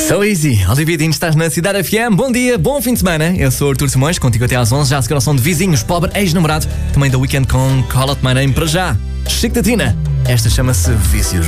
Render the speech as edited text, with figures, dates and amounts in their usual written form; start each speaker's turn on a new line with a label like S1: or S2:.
S1: So easy, Olivia Dean, estás na Cidade FM. Bom dia, bom fim de semana. Eu sou o Artur Simões, contigo até às 11. Já a seguir ao som de Vizinhos, Pobre, Ex-Namorado. Também da Weekend com Call Out My Name para já. Chico da Tina, esta chama-se Vícios.